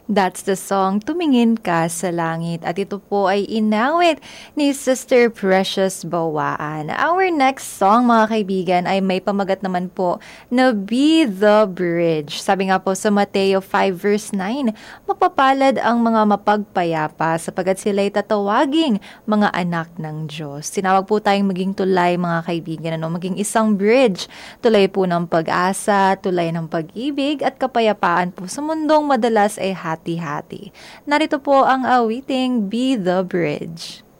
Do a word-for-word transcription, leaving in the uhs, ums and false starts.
That's the song Tumingin Ka sa Langit at ito po ay inawit ni Sister Precious Bawaan. Our next song mga kaibigan ay may pamagat naman po na Be the Bridge. Sabi nga po sa Mateo five verse nine, mapapalad ang mga mapagpayapa sapagat sila'y tatawaging mga anak ng Diyos. Tinawag po tayong maging tulay mga kaibigan, ano? Maging isang bridge. Tulay po ng pag-asa, tulay ng pag-ibig at kapayapaan po sa mundong madalas ay hati-hati. Narito po ang awiting Be the Bridge.